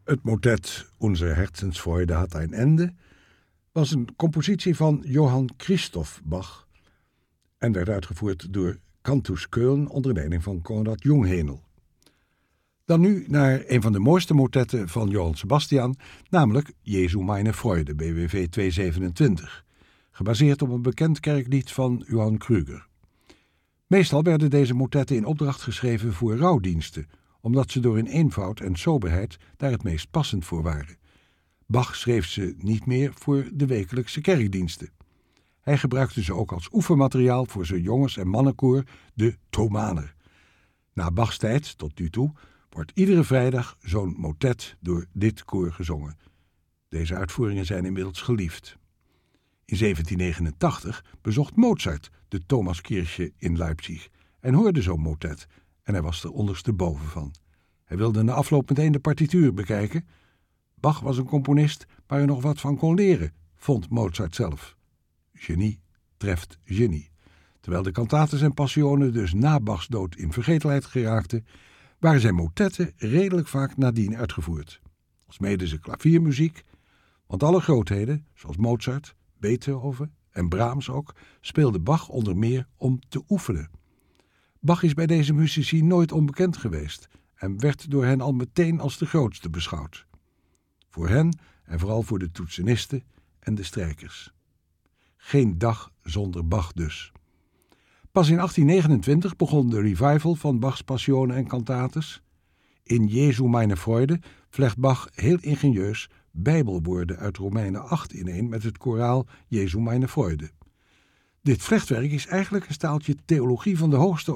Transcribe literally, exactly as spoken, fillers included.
Het motet Unsere Herzensfreude hat ein Ende was een compositie van Johann Christoph Bach en werd uitgevoerd door Cantus Köln onder leiding van Konrad Jungheinl. Dan nu naar een van de mooiste motetten van Johann Sebastian, namelijk Jesu meine Freude, B W V tweehonderdzevenentwintig, gebaseerd op een bekend kerklied van Johann Krüger. Meestal werden deze motetten in opdracht geschreven voor rouwdiensten, omdat ze door hun eenvoud en soberheid daar het meest passend voor waren. Bach schreef ze niet meer voor de wekelijkse kerkdiensten. Hij gebruikte ze ook als oefenmateriaal voor zijn jongens- en mannenkoor, de Thomaner. Na Bachs tijd, tot nu toe, wordt iedere vrijdag zo'n motet door dit koor gezongen. Deze uitvoeringen zijn inmiddels geliefd. In zeventien negenentachtig bezocht Mozart de Thomaskirche in Leipzig en hoorde zo'n motet en hij was er ondersteboven van. Hij wilde na afloop meteen de partituur bekijken. Bach was een componist waar hij nog wat van kon leren, vond Mozart zelf. Genie treft genie. Terwijl de cantates en passionen dus na Bachs dood in vergetelheid geraakten, waren zijn motetten redelijk vaak nadien uitgevoerd. Alsmede zijn klaviermuziek, want alle grootheden, zoals Mozart, Beethoven en Brahms ook, speelde Bach onder meer om te oefenen. Bach is bij deze muzici nooit onbekend geweest en werd door hen al meteen als de grootste beschouwd. Voor hen en vooral voor de toetsenisten en de strijkers. Geen dag zonder Bach dus. Pas in achttien negenentwintig begon de revival van Bachs passionen en cantates. In Jesu meine Freude vlecht Bach heel ingenieus bijbelwoorden uit Romeinen acht ineen met het koraal Jesu meine Freude. Dit vlechtwerk is eigenlijk een staaltje theologie van de hoogste